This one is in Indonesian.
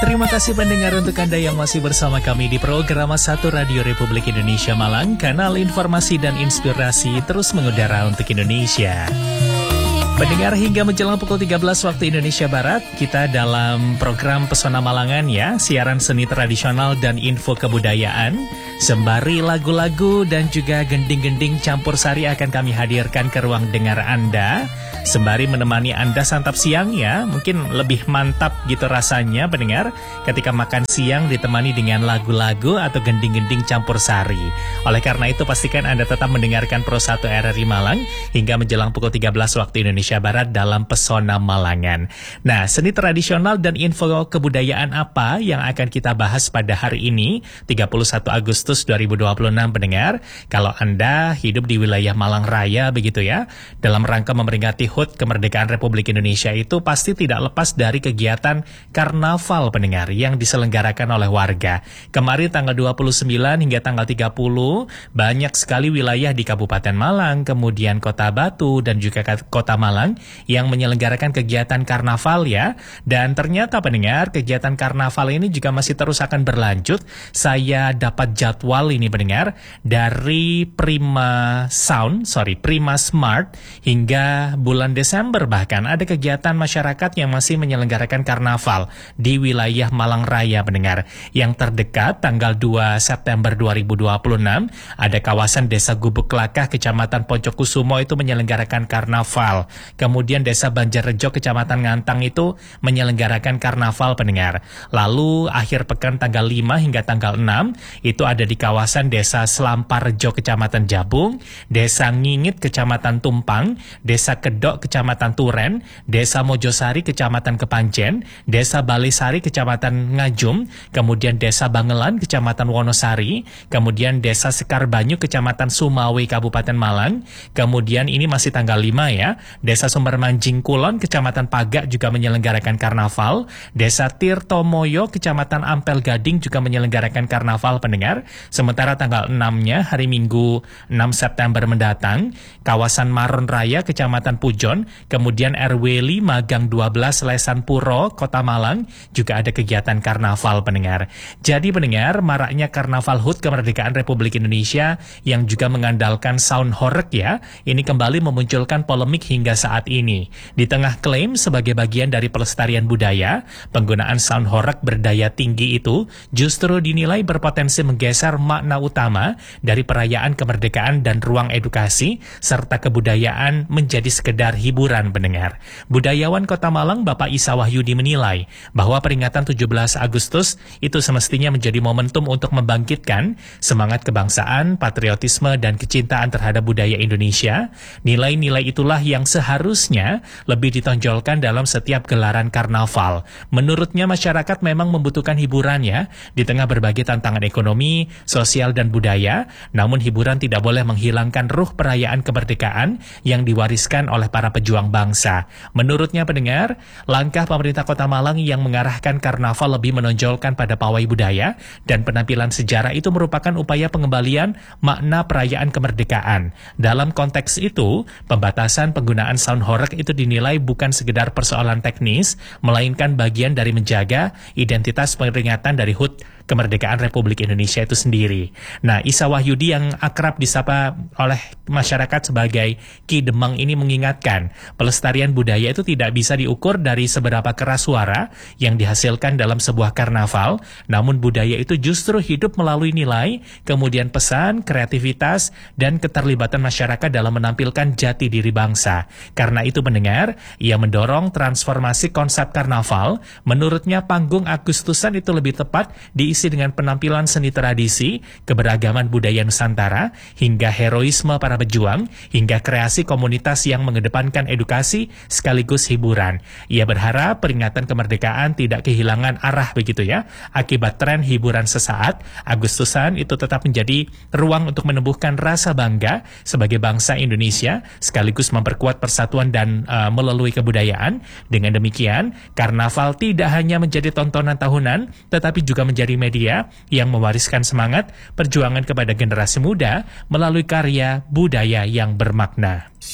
Terima kasih pendengar untuk Anda yang masih bersama kami di program 1 Radio Republik Indonesia Malang, kanal informasi dan inspirasi terus mengudara untuk Indonesia. Pendengar, hingga menjelang pukul 13 waktu Indonesia Barat, kita dalam program Pesona Malangan ya, siaran seni tradisional dan info kebudayaan. Sembari lagu-lagu dan juga gending-gending campur sari akan kami hadirkan ke ruang dengar Anda. Sembari menemani Anda santap siang ya, mungkin lebih mantap gitu rasanya pendengar ketika makan siang ditemani dengan lagu-lagu atau gending-gending campur sari. Oleh karena itu pastikan Anda tetap mendengarkan Pro 1 RRI Malang hingga menjelang pukul 13 waktu Indonesia Barat dalam Pesona Malangan. Nah, seni tradisional dan info kebudayaan apa yang akan kita bahas pada hari ini 31 Agustus 2026 pendengar? Kalau Anda hidup di wilayah Malang Raya begitu ya, dalam rangka memperingati HUT kemerdekaan Republik Indonesia itu pasti tidak lepas dari kegiatan karnaval pendengar yang diselenggarakan oleh warga. Kemarin tanggal 29 hingga tanggal 30 banyak sekali wilayah di Kabupaten Malang, kemudian Kota Batu dan juga Kota Malang yang menyelenggarakan kegiatan karnaval ya. Dan ternyata pendengar, kegiatan karnaval ini juga masih terus akan berlanjut. Saya dapat jadwal ini pendengar dari Prima Smart hingga bulan Desember bahkan ada kegiatan masyarakat yang masih menyelenggarakan karnaval di wilayah Malang Raya pendengar. Yang terdekat tanggal 2 September 2026 ada kawasan Desa Gubuk Lakah Kecamatan Poncokusumo itu menyelenggarakan karnaval. Kemudian Desa Banjarrejo Kecamatan Ngantang itu menyelenggarakan karnaval pendengar. Lalu akhir pekan tanggal 5 hingga tanggal 6 itu ada di kawasan Desa Selamparrejo Kecamatan Jabung, Desa Ngingit Kecamatan Tumpang, Desa Kedok Kecamatan Turen, Desa Mojosari Kecamatan Kepanjen, Desa Balisari Kecamatan Ngajum, kemudian Desa Bangelan Kecamatan Wonosari, kemudian Desa Sekarbanyu Kecamatan Sumawe Kabupaten Malang, kemudian ini masih tanggal 5 ya, Desa Sumbermanjing Kulon Kecamatan Pagak juga menyelenggarakan karnaval, Desa Tirtomoyo Kecamatan Ampel Gading juga menyelenggarakan karnaval pendengar. Sementara tanggal 6-nya hari Minggu 6 September mendatang, kawasan Maron Raya Kecamatan Pujon, kemudian RW 5 Gang 12 Lesan Puro Kota Malang juga ada kegiatan karnaval pendengar. Jadi pendengar, maraknya karnaval HUT kemerdekaan Republik Indonesia yang juga mengandalkan sound horeg ya, ini kembali memunculkan polemik hingga saat ini. Di tengah klaim sebagai bagian dari pelestarian budaya, penggunaan sound horeg berdaya tinggi itu justru dinilai berpotensi menggeser makna utama dari perayaan kemerdekaan dan ruang edukasi serta kebudayaan menjadi sekedar hiburan pendengar. Budayawan Kota Malang Bapak Isa Wahyudi menilai bahwa peringatan 17 Agustus itu semestinya menjadi momentum untuk membangkitkan semangat kebangsaan, patriotisme dan kecintaan terhadap budaya Indonesia. Nilai-nilai itulah yang seharusnya lebih ditonjolkan dalam setiap gelaran karnaval. Menurutnya masyarakat memang membutuhkan hiburan ya, di tengah berbagai tantangan ekonomi, sosial dan budaya, namun hiburan tidak boleh menghilangkan ruh perayaan kemerdekaan yang diwariskan oleh para pejuang bangsa. Menurutnya pendengar, langkah pemerintah Kota Malang yang mengarahkan karnaval lebih menonjolkan pada pawai budaya dan penampilan sejarah itu merupakan upaya pengembalian makna perayaan kemerdekaan. Dalam konteks itu, pembatasan penggunaan sound horeg itu dinilai bukan sekedar persoalan teknis, melainkan bagian dari menjaga identitas peringatan dari HUT kemerdekaan Republik Indonesia itu sendiri. Nah, Isa Wahyudi yang akrab disapa oleh masyarakat sebagai Ki Demang ini mengingatkan, pelestarian budaya itu tidak bisa diukur dari seberapa keras suara yang dihasilkan dalam sebuah karnaval, namun budaya itu justru hidup melalui nilai, kemudian pesan, kreativitas, dan keterlibatan masyarakat dalam menampilkan jati diri bangsa. Karena itu pendengar, ia mendorong transformasi konsep karnaval. Menurutnya panggung Agustusan itu lebih tepat diisi dengan penampilan seni tradisi, keberagaman budaya Nusantara, hingga heroisme para pejuang, hingga kreasi komunitas yang mengedepankan edukasi sekaligus hiburan. Ia berharap peringatan kemerdekaan tidak kehilangan arah begitu ya. Akibat tren hiburan sesaat, Agustusan itu tetap menjadi ruang untuk menumbuhkan rasa bangga sebagai bangsa Indonesia, sekaligus memperkuat persatuan dan melalui kebudayaan. Dengan demikian, karnaval tidak hanya menjadi tontonan tahunan, tetapi juga menjadi media yang mewariskan semangat perjuangan kepada generasi muda melalui karya budaya yang bermakna.